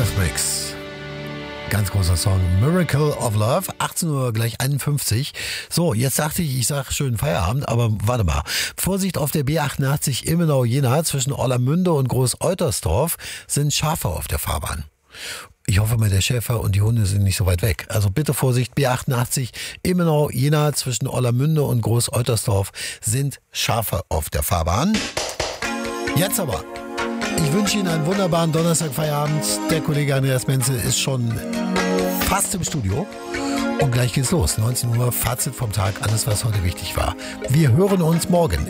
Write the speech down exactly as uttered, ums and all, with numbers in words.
Eurythmics. Ganz großer Song, Miracle of Love, achtzehn Uhr gleich einundfünfzig. So, jetzt dachte ich, ich sage schönen Feierabend, aber warte mal. Vorsicht, auf der B achtundachtzig Immenau-Jena zwischen Orlamünde und Groß-Eutersdorf sind Schafe auf der Fahrbahn. Ich hoffe mal, der Schäfer und die Hunde sind nicht so weit weg. Also bitte Vorsicht, B achtundachtzig Immenau-Jena zwischen Orlamünde und Groß-Eutersdorf sind Schafe auf der Fahrbahn. Jetzt aber. Ich wünsche Ihnen einen wunderbaren Donnerstag-Feierabend. Der Kollege Andreas Menzel ist schon fast im Studio. Und gleich geht's los. neunzehn Uhr, Fazit vom Tag, alles was heute wichtig war. Wir hören uns morgen.